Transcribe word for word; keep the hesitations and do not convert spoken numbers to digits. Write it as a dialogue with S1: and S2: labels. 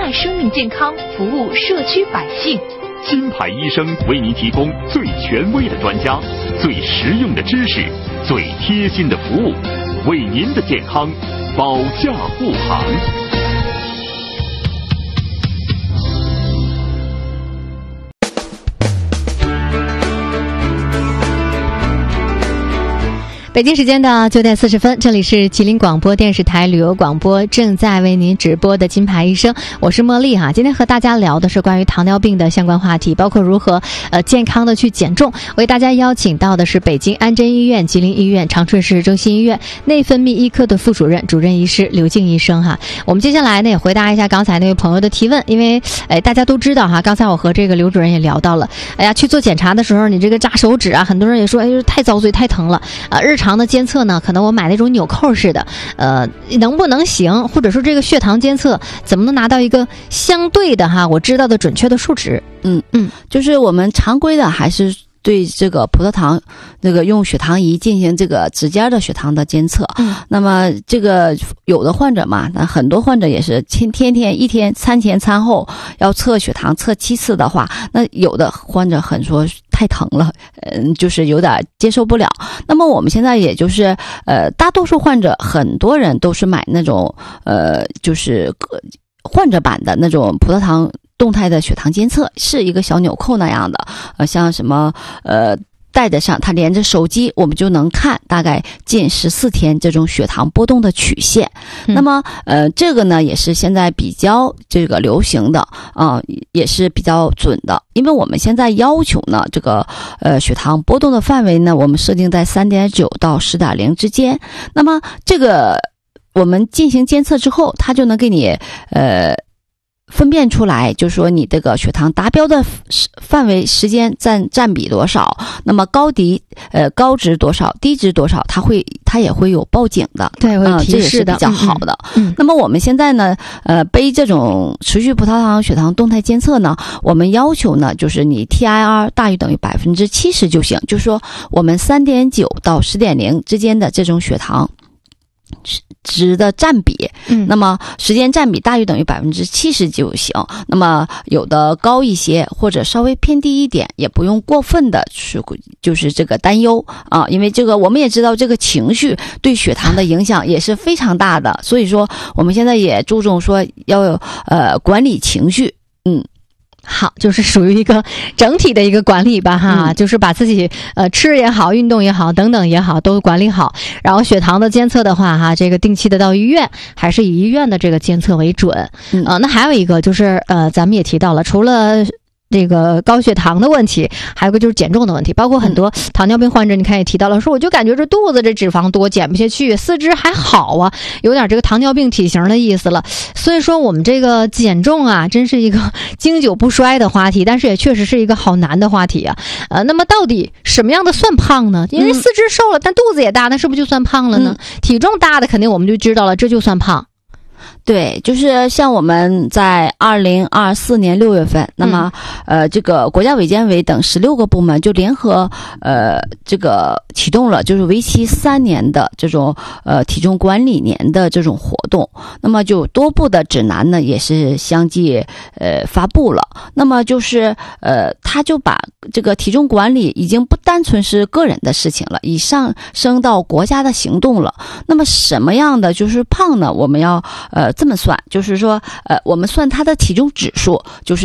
S1: 爱生命健康，服务社区百姓。
S2: 金牌医生为您提供最权威的专家、最实用的知识、最贴心的服务，为您的健康保驾护航。
S3: 北京时间的九点四十分，这里是吉林广播电视台旅游广播正在为您直播的金牌医生，我是茉莉哈。今天和大家聊的是关于糖尿病的相关话题，包括如何呃健康的去减重。为大家邀请到的是北京安贞医院、吉林医院、长春市中心医院内分泌医科的副主任、主任医师刘静医生哈。我们接下来呢也回答一下刚才那位朋友的提问，因为哎大家都知道哈，刚才我和这个刘主任也聊到了，哎呀去做检查的时候，你这个扎手指啊，很多人也说哎太遭罪太疼了啊，日常的监测呢，可能我买那种纽扣式的，呃，能不能行？或者说这个血糖监测怎么能拿到一个相对的哈，我知道的准确的数值？
S4: 嗯嗯，就是我们常规的还是对这个葡萄糖这个用血糖仪进行这个指尖的血糖的监测。嗯，那么这个有的患者嘛，那很多患者也是天天天一天餐前餐后要测血糖测七次的话，那有的患者很说太疼了，嗯，就是有点接受不了。那么我们现在也就是呃，大多数患者很多人都是买那种呃，就是患者版的那种葡萄糖动态的血糖监测，是一个小纽扣那样的，呃，像什么呃。带得上，它连着手机，我们就能看大概近十四天这种血糖波动的曲线。嗯、那么，呃，这个呢也是现在比较这个流行的啊、呃，也是比较准的。因为我们现在要求呢，这个呃血糖波动的范围呢，我们设定在 三点九 到 十点零 之间。那么这个我们进行监测之后，它就能给你呃。分辨出来，就是说你这个血糖达标的范围时间占占比多少，那么高低呃高值多少，低值多少，它会它也会有报警的，
S3: 对，会提示的，
S4: 呃、这也是比较好的。
S3: 嗯嗯、
S4: 那么我们现在呢，呃，背这种持续葡萄糖血糖动态监测呢，我们要求呢，就是你 T I R 大于等于百分之七十就行，就是说我们 三点九 到 十点零 之间的这种血糖值的占比，嗯，那么时间占比大于等于百分之七十就行。那么有的高一些或者稍微偏低一点，也不用过分的去就是这个担忧啊，因为这个我们也知道这个情绪对血糖的影响也是非常大的，所以说我们现在也注重说要有呃管理情绪，嗯。
S3: 好，就是属于一个整体的一个管理吧哈、嗯、就是把自己呃吃也好运动也好等等也好都管理好，然后血糖的监测的话哈，这个定期的到医院还是以医院的这个监测为准。嗯、呃，那还有一个就是呃咱们也提到了，除了这个高血糖的问题，还有个就是减重的问题，包括很多糖尿病患者，你看也提到了，说我就感觉这肚子这脂肪多，减不下去，四肢还好啊，有点这个糖尿病体型的意思了。所以说我们这个减重啊，真是一个经久不衰的话题，但是也确实是一个好难的话题啊。呃，那么到底什么样的算胖呢？因为四肢瘦了，但肚子也大，那是不是就算胖了呢？嗯、体重大的肯定我们就知道了，这就算胖。
S4: 对，就是像我们在二零二四年六月份，那么、嗯、呃，这个国家卫健委等十六个部门就联合呃这个启动了，就是为期三年的这种呃体重管理年的这种活动。那么就多部的指南呢也是相继呃发布了。那么就是呃，他就把这个体重管理已经不单纯是个人的事情了，已上升到国家的行动了。那么什么样的就是胖呢？我们要呃。这么算，就是说，呃，我们算它的体重指数，就是